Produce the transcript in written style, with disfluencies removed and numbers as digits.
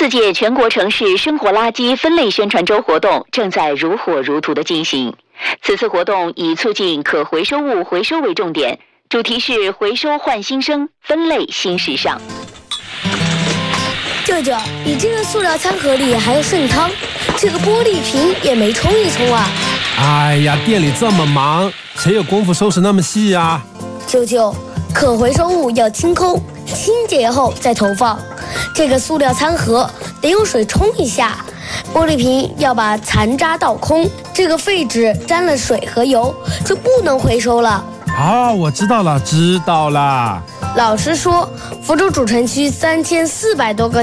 4届全国城市生活垃圾分类宣传周活动正在如火如荼地进行。此次活动以促进可回收物回收为重点，主题是回收焕新生，分类新时尚。 舅舅，你这个塑料餐盒里还有剩汤，这个玻璃瓶也没冲一冲啊！ 哎呀，店里这么忙，谁有功夫收拾那么细呀？ 舅舅，可回收物要清空，清洁后再投放。这个塑料餐盒得用水冲一下，玻璃瓶要把残渣倒空，这个废纸沾了水和油就不能回收了。 我知道了。 老实说，福州主城区3400多个